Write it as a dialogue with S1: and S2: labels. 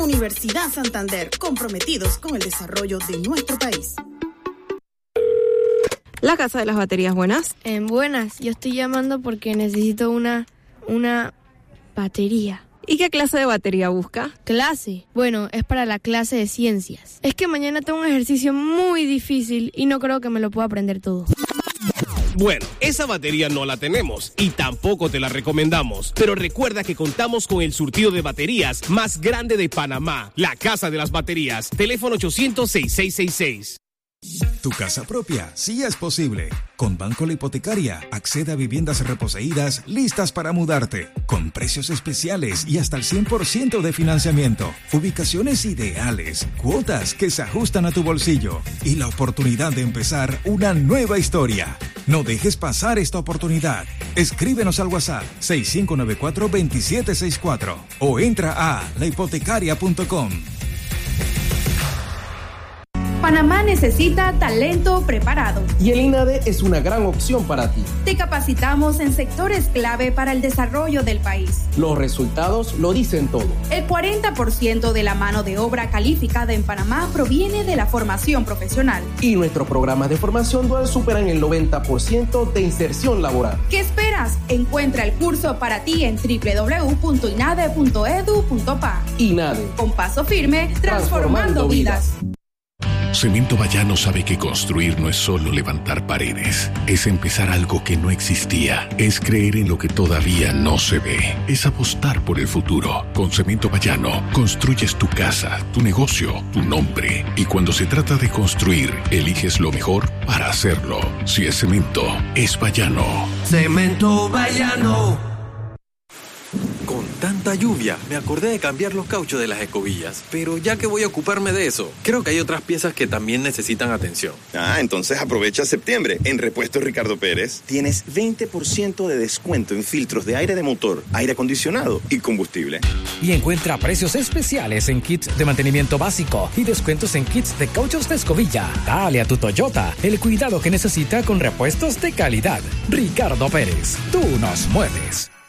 S1: Universidad Santander, comprometidos con el desarrollo de nuestro país.
S2: La Casa de las Baterías, buenas.
S3: Buenas, yo estoy llamando porque necesito una batería.
S2: ¿Y qué clase de batería busca?
S3: ¿Clase? Bueno, es para la clase de ciencias. Es que mañana tengo un ejercicio muy difícil y no creo que me lo pueda aprender todo.
S4: Bueno, esa batería no la tenemos y tampoco te la recomendamos. Pero recuerda que contamos con el surtido de baterías más grande de Panamá. La Casa de las Baterías. Teléfono 800-6666.
S5: Tu casa propia sí es posible. Con Banco La Hipotecaria, accede a viviendas reposeídas listas para mudarte, con precios especiales y hasta el 100% de financiamiento, ubicaciones ideales, cuotas que se ajustan a tu bolsillo y la oportunidad de empezar una nueva historia. No dejes pasar esta oportunidad. Escríbenos al WhatsApp 6594-2764 o entra a lahipotecaria.com.
S6: Panamá necesita talento preparado.
S7: Y el INADE es una gran opción para ti.
S6: Te capacitamos en sectores clave para el desarrollo del país.
S7: Los resultados lo dicen todo.
S6: El 40% de la mano de obra calificada en Panamá proviene de la formación profesional.
S7: Y nuestros programas de formación dual superan el 90% de inserción laboral.
S6: ¿Qué esperas? Encuentra el curso para ti en www.inade.edu.pa.
S7: INADE.
S6: Con paso firme, transformando vidas.
S8: Cemento Bayano sabe que construir no es solo levantar paredes, es empezar algo que no existía, es creer en lo que todavía no se ve, es apostar por el futuro. Con Cemento Bayano construyes tu casa, tu negocio, tu nombre, y cuando se trata de construir, eliges lo mejor para hacerlo. Si es cemento, es Bayano.
S9: Cemento Bayano.
S10: Con tanta lluvia, me acordé de cambiar los cauchos de las escobillas. Pero ya que voy a ocuparme de eso, creo que hay otras piezas que también necesitan atención.
S11: Entonces aprovecha septiembre. En Repuestos Ricardo Pérez tienes 20% de descuento en filtros de aire de motor, aire acondicionado y combustible.
S12: Y encuentra precios especiales en kits de mantenimiento básico y descuentos en kits de cauchos de escobilla. Dale a tu Toyota el cuidado que necesita con repuestos de calidad. Ricardo Pérez, tú nos mueves.